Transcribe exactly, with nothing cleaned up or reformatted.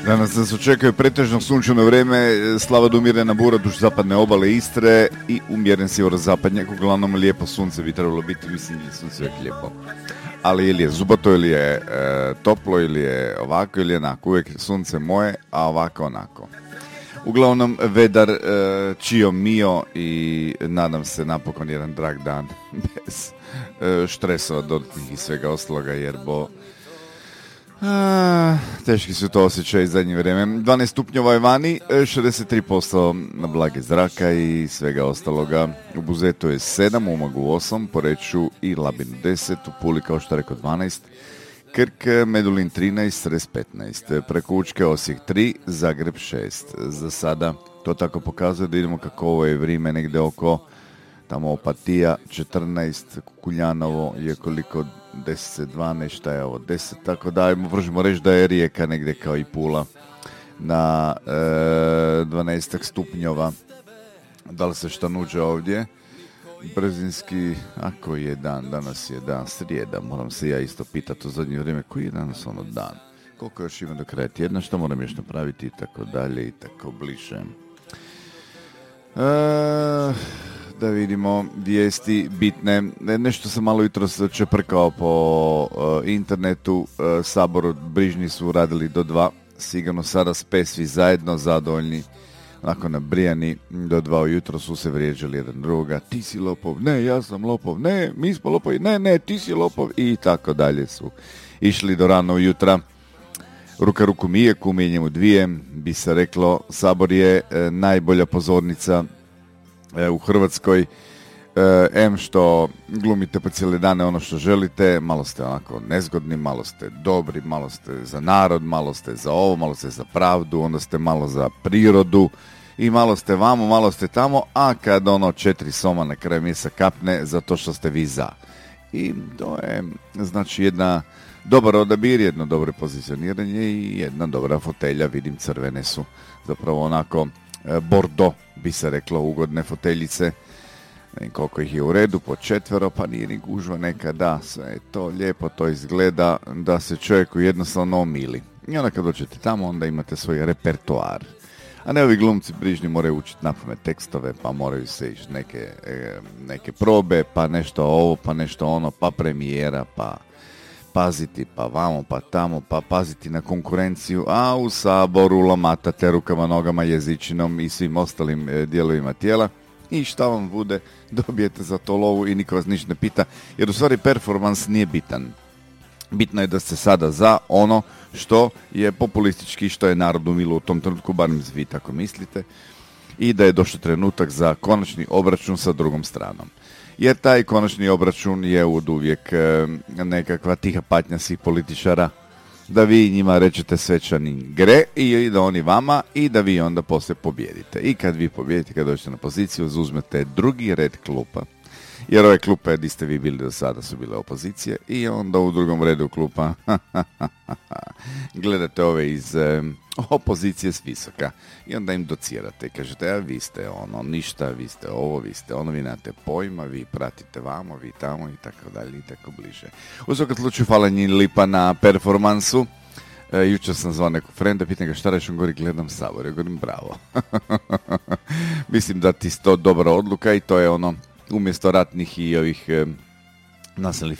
Danas nas očekuje pretežno sunčano vrijeme, slabo umjerena bura duž zapadne obale Istre i umjeren sjeverozapadnjak. Uglavnom lijepo sunce bi trebalo biti, mislim da je sunce uvijek lijepo. Ali ili je zubato, ili je e, toplo, ili je ovako, ili je onako. Uvijek sunce moje, a ovako onako. Uglavnom, vedar e, čio mio i nadam se napokon jedan drag dan bez e, štresova dodatnih i svega ostaloga, jer bo A, teški su to osjećaj zadnje vrijeme. dvanaest stupnjeva je vani, šezdeset tri posto na blage zraka i svega ostaloga. U Buzetu je sedam, u Umagu osam, Poreču i Labinu deset, u Puli kao što rekao dvanaest, Krk, Medulin trinaest, Sres petnaest, preko Učke Osijek tri, Zagreb šest. Za sada to tako pokazuje da idemo kako ovo je vrijeme negdje oko tamo Opatija četrnaest, Kukuljanovo je koliko deset, dvanaest, šta je ovo, deset, tako da možemo reći da je Rijeka negdje kao i Pula na e, dvanaest stupnjova. Da li se šta nuđe ovdje? Brzinski, a koji je dan? Danas je dan srijeda, moram se ja isto pitati u zadnje vrijeme, koji je danas ono dan? Koliko još ima do kraja tjedna, što moram još napraviti i tako dalje i tako bliže. E, da vidimo vijesti bitne. Nešto sam malo jutros čeprkao po uh, internetu. Uh, Sabor brižni su radili do dva. Sigurno sada spet svi zajedno zadovoljni. Onako nabrijani do dva ujutro su se vrijeđali jedan druga. Ti si lopov, ne, ja sam lopov, ne, mi smo lopovi, ne, ne, ti si lopov i tako dalje su išli do rano ujutra. Ruka ruku mije, kumije njemu dvije, bi se reklo. Sabor je e, najbolja pozornica e, u Hrvatskoj. E, em što glumite po cijele dane ono što želite, malo ste onako nezgodni, malo ste dobri, malo ste za narod, malo ste za ovo, malo ste za pravdu, onda ste malo za prirodu i malo ste vamo, malo ste tamo, a kad ono četiri soma na kraju mjeseca kapne za to što ste vi za. I to je znači jedna dobar odabir, jedno dobro pozicioniranje i jedna dobra fotelja, vidim crvene su zapravo onako e, bordo bi se reklo, ugodne foteljice. I koliko ih je u redu, po četvero, pa nije ni gužva neka, da, sve je to lijepo, to izgleda da se čovjeku jednostavno omili. I onda kad dođete tamo, onda imate svoj repertoar. A ne ovi glumci brižni moraju učiti napamet tekstove, pa moraju se ići neke, neke probe, pa nešto ovo, pa nešto ono, pa premijera, pa paziti, pa vamo, pa tamo, pa paziti na konkurenciju, a u Saboru lamatate rukama, nogama, jezičinom i svim ostalim dijelovima tijela. I šta vam bude, dobijete za to lovu i niko vas ništa ne pita, jer u stvari performans nije bitan. Bitno je da ste sada za ono što je populistički, što je narodu milo u tom trenutku, barem vi tako mislite, i da je došao trenutak za konačni obračun sa drugom stranom. Jer taj konačni obračun je od uvijek e, nekakva tiha patnja svih političara, da vi njima rečete svečani gre i da oni vama i da vi onda poslije pobjedite. I kad vi pobjedite, kad dođete na poziciju, uzmete drugi red klupa. Jer ove klupe gdje ste vi bili do sada su bile opozicije i onda u drugom redu klupa gledate ove iz eh, opozicije s visoka i onda im docirate i kažete, a vi ste ono, ništa, vi ste ovo, vi ste ono, vi nemate pojma, vi pratite vamo, vi tamo i tako dalje i tako bliže. U svakom slučaju hvala njim lipa na performansu. E, jučer sam zvao nekog frenda, pitan ga šta reš, on govori gledam Sabor, ja govorim bravo. Mislim da ti je to dobra odluka i to je ono umjesto ratnih i ovih e, nasilnih